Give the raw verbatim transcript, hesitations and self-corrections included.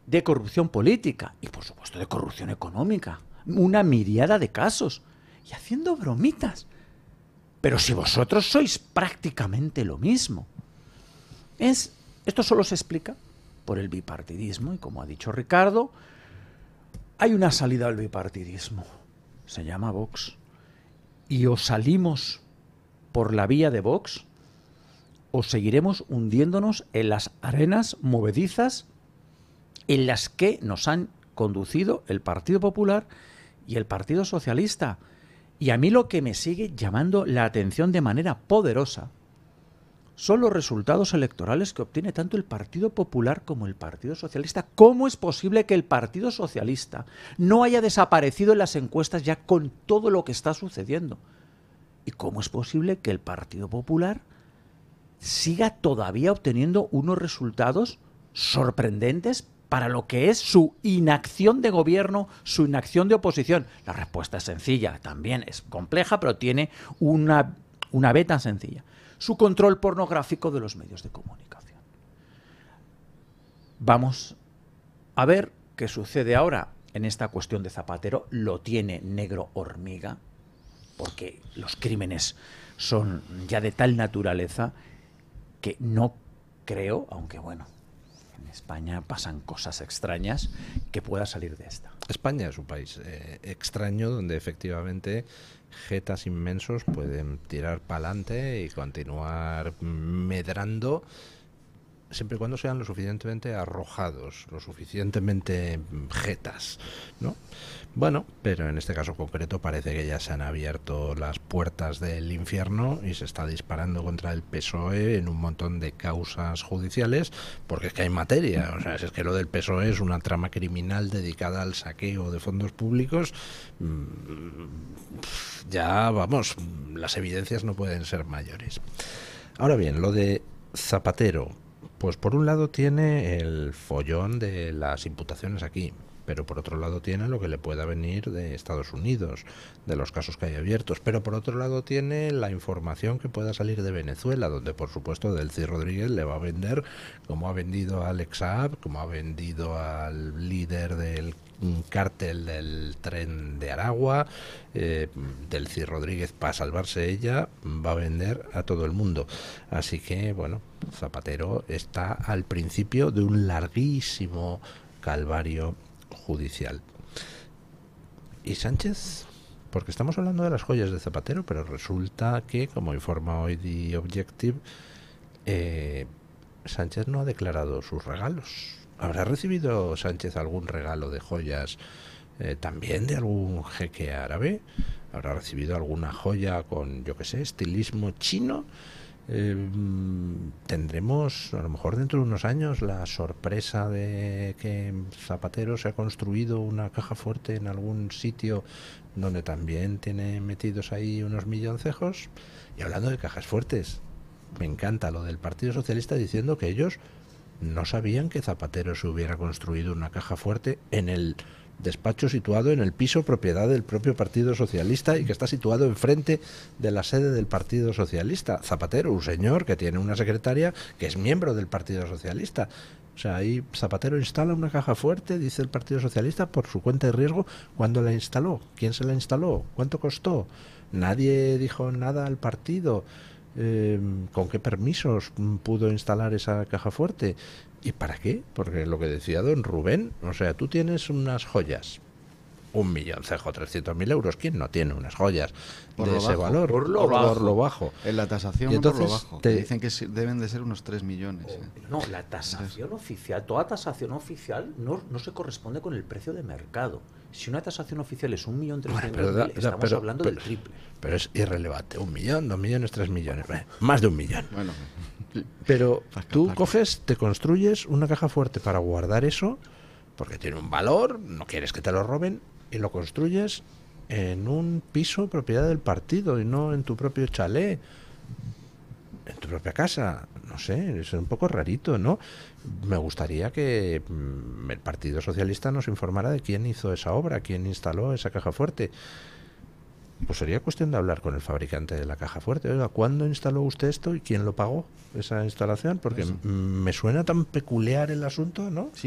de corrupción política y, por supuesto, de corrupción económica. Una miriada de casos. Y haciendo bromitas. Pero si vosotros sois prácticamente lo mismo. Es, esto solo se explica por el bipartidismo. Y como ha dicho Ricardo, hay una salida al bipartidismo. Se llama Vox. Y o salimos por la vía de Vox o seguiremos hundiéndonos en las arenas movedizas en las que nos han conducido el Partido Popular y el Partido Socialista. Y a mí lo que me sigue llamando la atención de manera poderosa son los resultados electorales que obtiene tanto el Partido Popular como el Partido Socialista. ¿Cómo es posible que el Partido Socialista no haya desaparecido en las encuestas ya con todo lo que está sucediendo? ¿Y cómo es posible que el Partido Popular siga todavía obteniendo unos resultados sorprendentes para lo que es su inacción de gobierno, su inacción de oposición? La respuesta es sencilla, también es compleja, pero tiene una, una beta sencilla. Su control pornográfico de los medios de comunicación. Vamos a ver qué sucede ahora en esta cuestión de Zapatero. Lo tiene negro hormiga, porque los crímenes son ya de tal naturaleza que no creo, aunque bueno, en España pasan cosas extrañas, que pueda salir de esta. España es un país eh, extraño donde efectivamente jetas inmensos pueden tirar para adelante y continuar medrando siempre y cuando sean lo suficientemente arrojados, lo suficientemente jetas, ¿no? Bueno, pero en este caso concreto parece que ya se han abierto las puertas del infierno y se está disparando contra el P S O E en un montón de causas judiciales, porque es que hay materia. O sea, es que lo del P S O E es una trama criminal dedicada al saqueo de fondos públicos. Ya, vamos, las evidencias no pueden ser mayores. Ahora bien, lo de Zapatero, pues por un lado tiene el follón de las imputaciones aquí, pero por otro lado tiene lo que le pueda venir de Estados Unidos, de los casos que hay abiertos, pero por otro lado tiene la información que pueda salir de Venezuela, donde por supuesto Delcy Rodríguez le va a vender, como ha vendido a Alex Saab, como ha vendido al líder del cártel del tren de Aragua. eh, Delcy Rodríguez, para salvarse ella, va a vender a todo el mundo. Así que, bueno, Zapatero está al principio de un larguísimo calvario judicial. ¿Y Sánchez? Porque estamos hablando de las joyas de Zapatero, pero resulta que, como informa hoy The Objective, eh, Sánchez no ha declarado sus regalos. ¿Habrá recibido Sánchez algún regalo de joyas eh, también de algún jeque árabe? ¿Habrá recibido alguna joya con, yo qué sé, estilismo chino? Eh, tendremos a lo mejor dentro de unos años la sorpresa de que Zapatero se ha construido una caja fuerte en algún sitio donde también tiene metidos ahí unos milloncejos. Y hablando de cajas fuertes, me encanta lo del Partido Socialista diciendo que ellos no sabían que Zapatero se hubiera construido una caja fuerte en el despacho situado en el piso propiedad del propio Partido Socialista y que está situado enfrente de la sede del Partido Socialista. Zapatero, un señor que tiene una secretaria que es miembro del Partido Socialista. O sea, ahí Zapatero instala una caja fuerte, dice el Partido Socialista, por su cuenta de riesgo. ¿Cuándo la instaló? ¿Quién se la instaló? ¿Cuánto costó? Nadie dijo nada al partido. Eh, ¿Con qué permisos pudo instalar esa caja fuerte? ¿Y para qué? Porque lo que decía don Rubén, o sea, tú tienes unas joyas, un milloncejo, trescientos mil euros. ¿Quién no tiene unas joyas por de ese bajo, valor? Por lo, por bajo. lo bajo. En la tasación, y entonces, por lo bajo. te... Dicen que deben de ser unos tres millones. Oh, ¿eh? no, la tasación oficial, toda tasación oficial no, no se corresponde con el precio de mercado. Si una tasación oficial es un millón trescientos mil, estamos pero, hablando pero, del triple. Pero es irrelevante. Un millón, dos millones, tres millones. Bueno, más de un millón. Bueno, pero tú parte. coges, te construyes una caja fuerte para guardar eso, porque tiene un valor, no quieres que te lo roben, y lo construyes en un piso propiedad del partido y no en tu propio chalet, en tu propia casa. No sé, es un poco rarito, ¿no? Me gustaría que mmm, el Partido Socialista nos informara de quién hizo esa obra, quién instaló esa caja fuerte. Pues sería cuestión de hablar con el fabricante de la caja fuerte. Oiga, ¿cuándo instaló usted esto y quién lo pagó, esa instalación? Porque me suena tan peculiar el asunto, ¿no? Sí.